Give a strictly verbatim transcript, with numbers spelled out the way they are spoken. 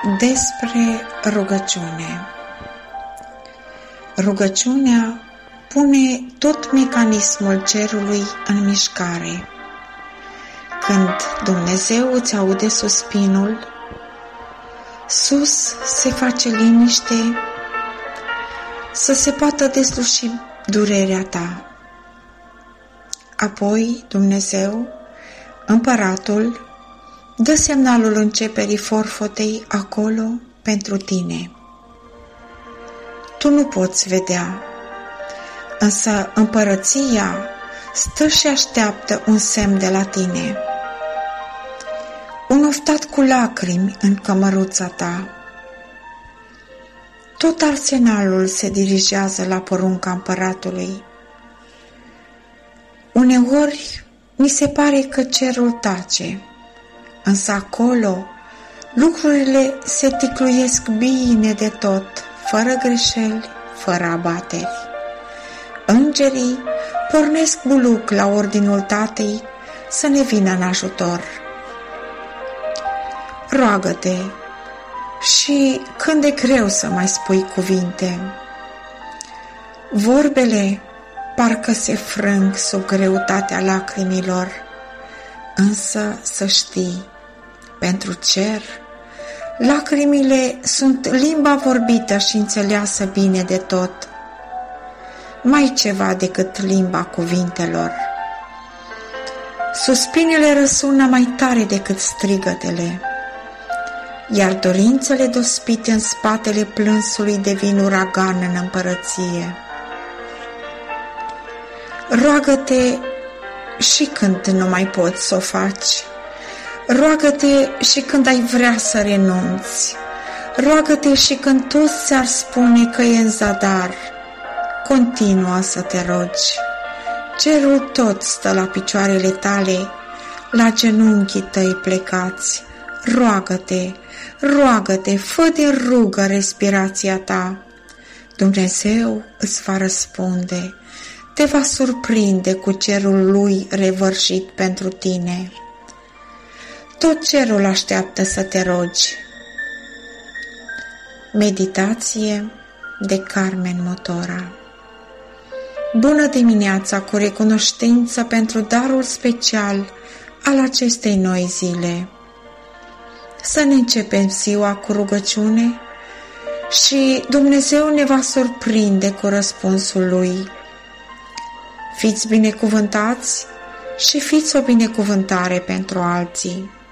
Despre rugăciune. Rugăciunea pune tot mecanismul cerului în mișcare. Când Dumnezeu îți aude suspinul, sus se face liniște, să se poată desluși durerea ta. Apoi Dumnezeu, Împăratul, dă semnalul începerii forfotei acolo pentru tine. Tu nu poți vedea, însă împărăția stă și așteaptă un semn de la tine. Un oftat cu lacrimi în cămăruța ta. Tot arsenalul se dirigează la porunca împăratului. Uneori mi se pare că cerul tace, însă acolo lucrurile se ticluiesc bine de tot, fără greșeli, fără abateri. Îngerii pornesc buluc la ordinul Tatei să ne vină în ajutor. Roagă-te și când e greu să mai spui cuvinte, vorbele parcă se frâng sub greutatea lacrimilor, însă să știi, pentru cer, lacrimile sunt limba vorbită și înțeleasă bine de tot, mai ceva decât limba cuvintelor. Suspinele răsună mai tare decât strigătele, iar dorințele dospite în spatele plânsului devin uragan în împărăție. Roagă-te și când nu mai poți să o faci. Roagă-te și când ai vrea să renunți. Roagă-te și când toți ți-ar spune că e în zadar. Continuă să te rogi. Cerul tot stă la picioarele tale, la genunchii tăi plecați. Roagă-te, roagă-te, fă din rugă respirația ta. Dumnezeu îți va răspunde, te va surprinde cu cerul lui revărșit pentru tine. Tot cerul așteaptă să te rogi. Meditație de Carmen Motora. Bună dimineața cu recunoștință pentru darul special al acestei noi zile. Să ne începem ziua cu rugăciune și Dumnezeu ne va surprinde cu răspunsul Lui. Fiți binecuvântați și fiți o binecuvântare pentru alții.